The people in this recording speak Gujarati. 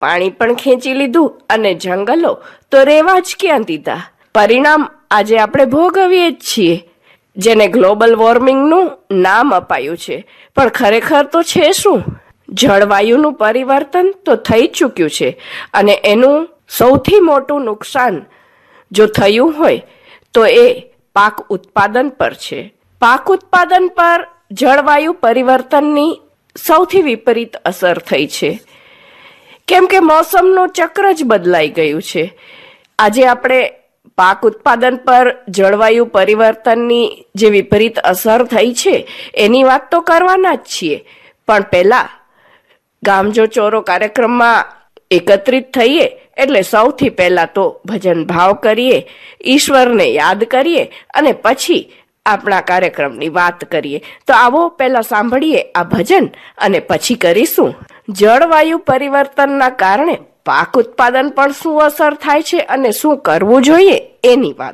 પાણી પણ ખેંચી લીધું અને જંગલો તો રેવા જ ક્યાં દીધા. પરિણામ આજે આપણે ભોગવીએ જ છીએ, જેને ગ્લોબલ વોર્મિંગનું નામ અપાયું છે. પણ ખરેખર તો છે શું? જળવાયુનું પરિવર્તન તો થઈ ચૂક્યું છે અને એનું સૌથી મોટું નુકસાન જો થયું હોય તો એ પાક ઉત્પાદન પર છે. પાક ઉત્પાદન પર જળવાયુ પરિવર્તનની સૌથી વિપરીત અસર થઈ છે, કેમ કે મોસમનું ચક્ર જ બદલાઈ ગયું છે. આજે આપણે પાક ઉત્પાદન પર જળવાયુ પરિવર્તનની જે વિપરીત અસર થઈ છે એની વાત તો કરવાના જ છીએ, પણ પહેલા ગામજો ચોરો કાર્યક્રમમાં એકત્રિત થઈએ એટલે સૌથી પહેલા તો ભજન ભાવ કરીએ, ઈશ્વરને યાદ કરીએ અને પછી આપણા કાર્યક્રમની વાત કરીએ. તો આવો પહેલા સાંભળીએ આ ભજન અને પછી કરીશું જળવાયુ પરિવર્તનના કારણે પાક ઉત્પાદન પર શું અસર થાય છે અને શું કરવું જોઈએ એની વાત.